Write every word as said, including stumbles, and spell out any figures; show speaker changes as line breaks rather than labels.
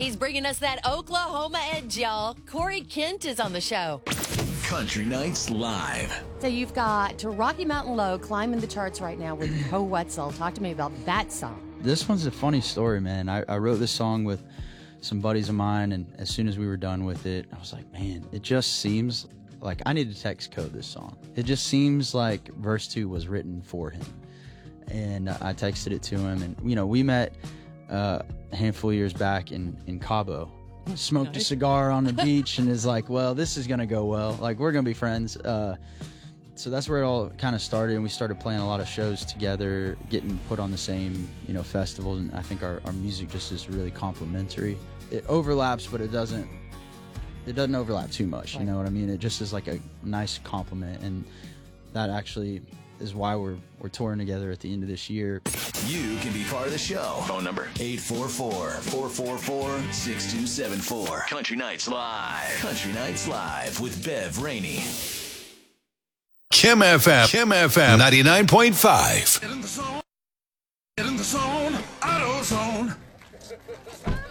He's bringing us that Oklahoma edge, y'all. Corey Kent is on the show.
Country Nights Live.
So you've got Rocky Mountain Low climbing the charts right now with Co Wetzel. Talk to me about that song.
This one's a funny story, man. I, I wrote this song with some buddies of mine, and as soon as we were done with it, I was like, man, it just seems like I need to text Code this song. It just seems like verse two was written for him. And I texted it to him, and, you know, we met uh, a handful of years back in, in Cabo. Smoked nice. a cigar on the beach and is like, well, this is going to go well. Like, we're going to be friends. Uh, so that's where it all kind of started, and we started playing a lot of shows together, getting put on the same, you know, festivals, and I think our, our music just is really complementary. It overlaps, but it doesn't it doesn't overlap too much, you know what I mean? It just is like a nice complement, and that actually is why we're we're touring together at the end of this year.
You can be part of the show. Phone number eight four four, four four four, six two seven four. Country Nights Live. Country Nights Live with Bev Rainey.
Kim F M. Kim F M ninety-nine point five.
Get in the zone. Get in the zone. Auto zone.